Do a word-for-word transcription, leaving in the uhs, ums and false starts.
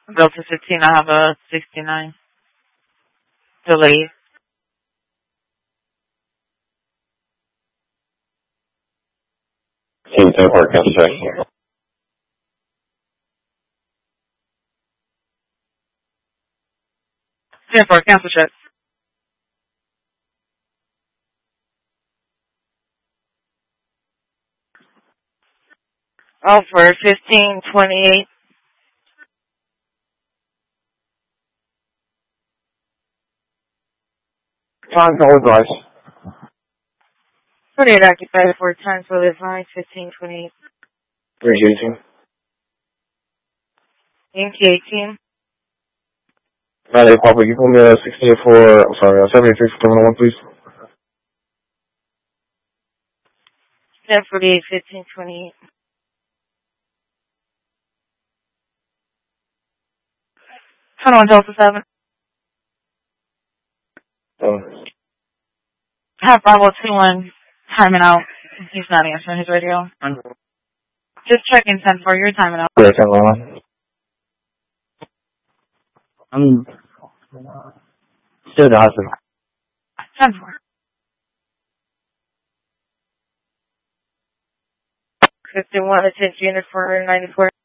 Delta fifteen, I have a sixty-nine. Delayed. Team ten four, cancel check. ten four, cancel check. Oh, for fifteen twenty-eight. Time call advice. forty-eight occupied, four times for the line, fifteen twenty-eight. Appreciate you. Yankee eighteen. nine eight Papa, you pull me a sixteen four, I'm sorry, uh, seventy-six for terminal one, please. ten forty-eight, fifteen twenty-eight. twenty-one Delta seven. Oh. Have Bravo two one timing out. He's not answering his radio. Just checking ten four, you're timing out. Yeah, ten one. I'm still at the hospital. ten four. fifty-one, attention unit for ninety-four.